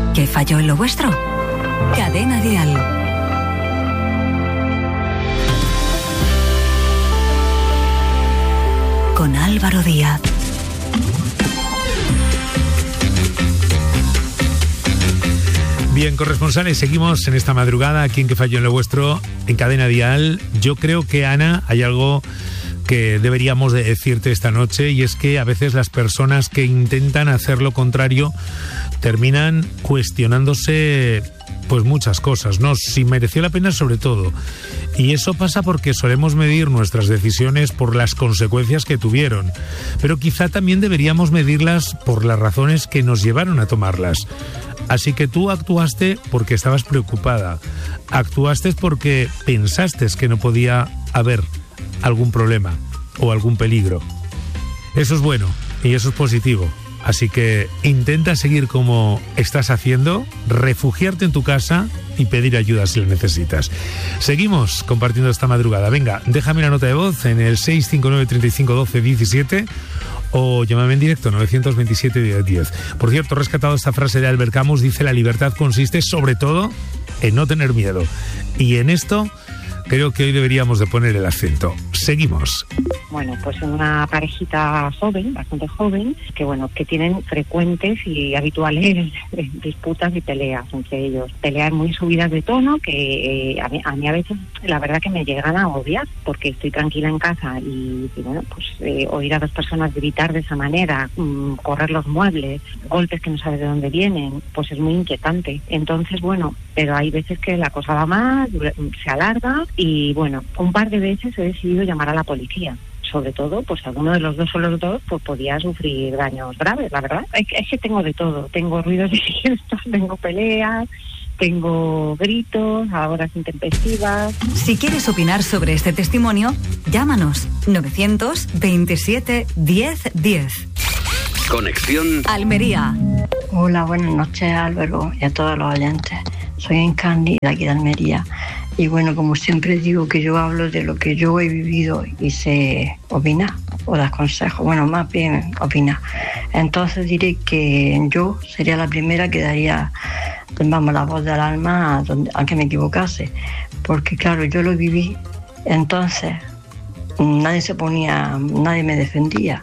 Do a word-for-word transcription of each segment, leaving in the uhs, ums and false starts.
¿Qué falló en lo vuestro? Cadena Dial. Con Álvaro Díaz. Bien, corresponsales, seguimos en esta madrugada aquí en ¿Qué falló en lo vuestro? En Cadena Dial. Yo creo que, Ana, hay algo que deberíamos de decirte esta noche, y es que a veces las personas que intentan hacer lo contrario terminan cuestionándose pues muchas cosas, ¿no? Si mereció la pena, sobre todo. Y eso pasa porque solemos medir nuestras decisiones por las consecuencias que tuvieron, pero quizá también deberíamos medirlas por las razones que nos llevaron a tomarlas. Así que tú actuaste porque estabas preocupada, actuaste porque pensaste que no podía haber algún problema o algún peligro. Eso es bueno y eso es positivo. Así que intenta seguir como estás haciendo, refugiarte en tu casa y pedir ayuda si la necesitas. Seguimos compartiendo esta madrugada. Venga, déjame una nota de voz en el seis cinco nueve, treinta y cinco, doce, diecisiete o llámame en directo nueve dos siete, diez, diez. Por cierto, he rescatado esta frase de Albert Camus, dice: la libertad consiste sobre todo en no tener miedo. Y en esto creo que hoy deberíamos de poner el acento. Seguimos. Bueno, pues una parejita joven, bastante joven, que bueno, que tienen frecuentes y habituales disputas y peleas entre ellos. Peleas muy subidas de tono que eh, a, mí, a mí a veces la verdad que me llegan a odiar, porque estoy tranquila en casa y, y bueno, pues eh, oír a dos personas gritar de esa manera, mmm, correr los muebles, golpes que no sabes de dónde vienen, pues es muy inquietante. Entonces, bueno, pero hay veces que la cosa va más, se alarga y bueno, un par de veces he decidido llamar a la policía. Sobre todo, pues alguno de los dos o los dos pues podía sufrir daños graves, la verdad. Es que, es que tengo de todo, tengo ruidos de siestas, tengo peleas, tengo gritos, a horas intempestivas. Si quieres opinar sobre este testimonio, llámanos novecientos veintisiete, diez, diez. Conexión Almería. Hola, buenas noches, Álvaro, y a todos los oyentes. Soy Encarni, de aquí de Almería. Y bueno, como siempre digo, que yo hablo de lo que yo he vivido y sé opinar o dar consejos, bueno, más bien opinar. Entonces diré que yo sería la primera que daría, vamos, la voz del alma, donde, aunque me equivocase, porque claro, yo lo viví, entonces nadie se ponía, nadie me defendía.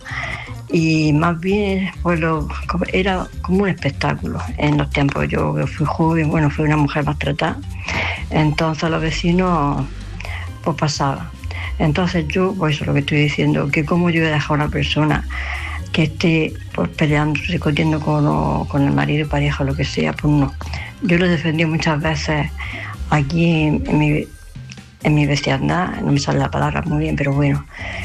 Y más bien pues lo, era como un espectáculo. En los tiempos yo fui joven, bueno, fui una mujer maltratada, entonces los vecinos pues pasaban. Entonces yo, pues eso es lo que estoy diciendo, que como yo voy a dejar a una persona que esté pues peleando, discutiendo con, con el marido, pareja, lo que sea, pues no. Yo lo defendí muchas veces aquí en, en, mi, en mi vecindad, no me sale la palabra muy bien, pero bueno.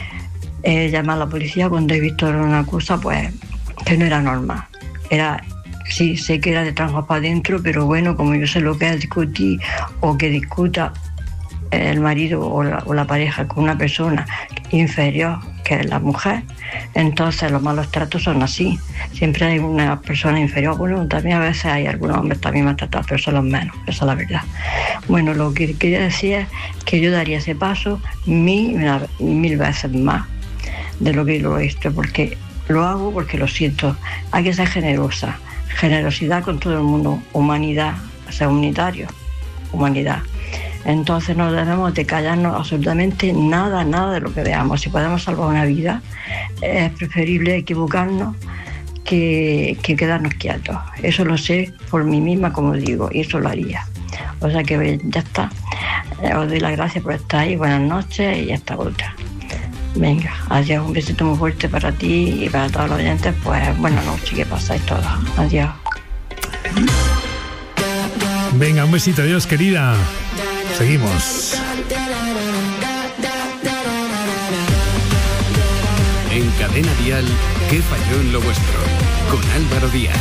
Eh, llamar a la policía cuando he visto una cosa pues que no era normal. Era, sí, sé que era de tranjo para adentro, pero bueno, como yo sé lo que es discutir o que discuta el marido o la, o la pareja con una persona inferior que es la mujer, entonces los malos tratos son así. Siempre hay una persona inferior. Bueno, también a veces hay algunos hombres también maltratados, pero son los menos, esa es la verdad. Bueno, lo que quería decir es que yo daría ese paso mil, mil veces más de lo que lo he hecho, porque lo hago porque lo siento. Hay que ser generosa, generosidad con todo el mundo, humanidad, ser unitario, humanidad. Entonces no debemos de callarnos absolutamente nada, nada de lo que veamos. Si podemos salvar una vida, es preferible equivocarnos que, que quedarnos quietos. Eso lo sé por mí misma, como digo, y eso lo haría. O sea que ya está. Os doy las gracias por estar ahí, buenas noches y hasta otra. Venga, adiós, un besito muy fuerte para ti y para todos los oyentes, pues buenas noches, que pasáis todos. Adiós. Venga, un besito, adiós, querida. Seguimos. En Cadena Dial, ¿qué falló en lo vuestro? Con Álvaro Díaz.